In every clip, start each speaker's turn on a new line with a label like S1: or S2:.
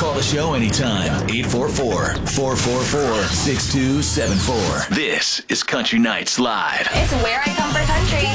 S1: Call the show anytime. 844-444-6274. This is Country Nights Live.
S2: It's where I come for country.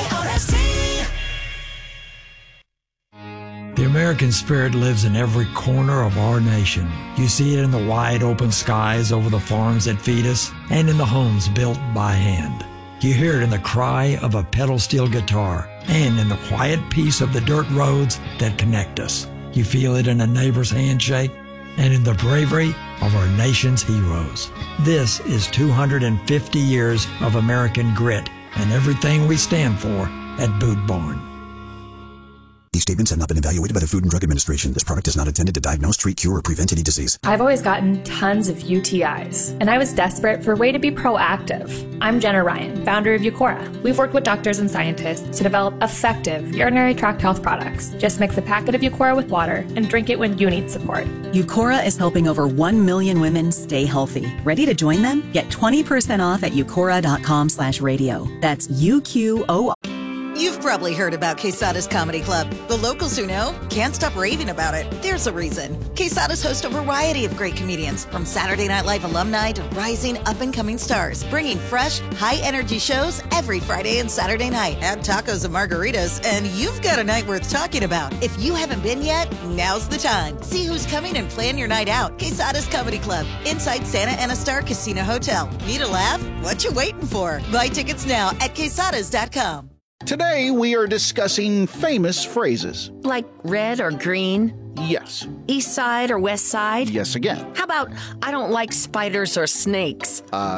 S3: The American spirit lives in every corner of our nation. You see it in the wide open skies over the farms that feed us and in the homes built by hand. You hear it in the cry of a pedal steel guitar and in the quiet peace of the dirt roads that connect us. You feel it in a neighbor's handshake and in the bravery of our nation's heroes. This is 250 years of American grit and everything we stand for at Boot Barn.
S4: These statements have not been evaluated by the Food and Drug Administration. This product is not intended to diagnose, treat, cure, or prevent any disease.
S5: I've always gotten tons of UTIs, and I was desperate for a way to be proactive. I'm Jenna Ryan, founder of Eucora. We've worked with doctors and scientists to develop effective urinary tract health products. Just mix a packet of Eucora with water and drink it when you need support.
S6: Eucora is helping over 1 million women stay healthy. Ready to join them? Get 20% off at eucora.com/radio. That's UQO.
S7: You've probably heard about Quesada's Comedy Club. The locals who know can't stop raving about it. There's a reason. Quesada's host a variety of great comedians, from Saturday Night Live alumni to rising up-and-coming stars, bringing fresh, high-energy shows every Friday and Saturday night. Add tacos and margaritas, and you've got a night worth talking about. If you haven't been yet, now's the time. See who's coming and plan your night out. Quesada's Comedy Club, inside Santa Ana Star Casino Hotel. Need a laugh? What you waiting for? Buy tickets now at quesadas.com.
S8: Today, we are discussing famous phrases.
S9: Like red or green?
S8: Yes.
S9: East side or west side?
S8: Yes again.
S9: How about, I don't like spiders or snakes?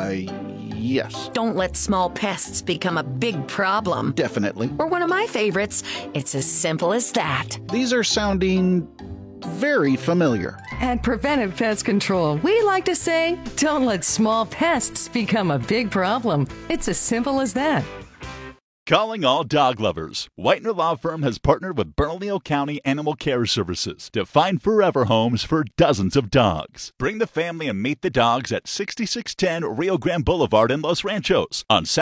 S8: Yes.
S9: Don't let small pests become a big problem.
S8: Definitely.
S9: Or one of my favorites, it's as simple as that.
S8: These are sounding very familiar.
S10: At Preventive Pest Control, we like to say, don't let small pests become a big problem. It's as simple as that.
S11: Calling all dog lovers. Whitener Law Firm has partnered with Bernalillo County Animal Care Services to find forever homes for dozens of dogs. Bring the family and meet the dogs at 6610 Rio Grande Boulevard in Los Ranchos on